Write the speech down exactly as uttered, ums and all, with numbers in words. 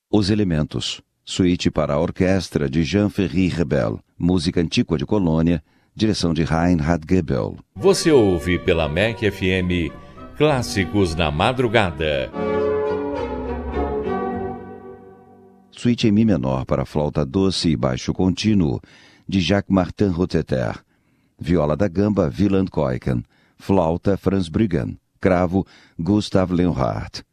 Os Elementos, suíte para a orquestra de Jean-Ferry Rebel, música antiga de Colônia, direção de Reinhard Goebel. Você ouve pela M E C F M Clássicos na Madrugada. Suíte em Mi menor para flauta doce e baixo contínuo, de Jacques-Martin Roteter. Viola da gamba, Wieland Keuken. Flauta, Franz Bruggen. Cravo, Gustav Leonhardt.